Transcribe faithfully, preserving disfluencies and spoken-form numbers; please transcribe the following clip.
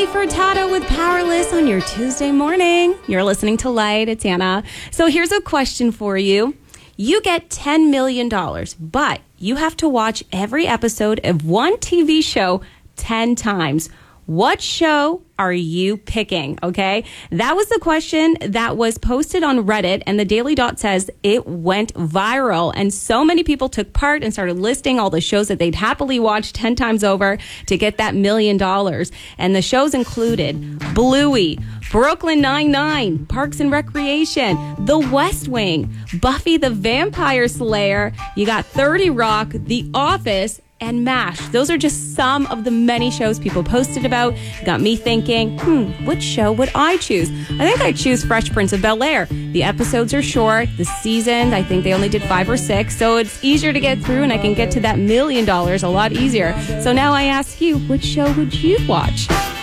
Nelly Furtado with Powerless on your Tuesday morning. You're listening to Light. It's Anna. So here's a question for you. You get ten million dollars, but you have to watch every episode of one T V show ten times. What show are you picking? Okay, that was the question that was posted on Reddit, and the Daily Dot says it went viral, and so many people took part and started listing all the shows that they'd happily watch ten times over to get that million dollars. And the shows included Bluey, Brooklyn Nine-Nine, Parks and Recreation, The West Wing, Buffy the Vampire Slayer, you got thirty Rock, The Office, and MASH. Those are just some of the many shows people posted about. Got me thinking, hmm, which show would I choose? I think I'd choose Fresh Prince of Bel-Air. The episodes are short. The season, I think they only did five or six, so it's easier to get through, and I can get to that million dollars a lot easier. So now I ask you, which show would you watch?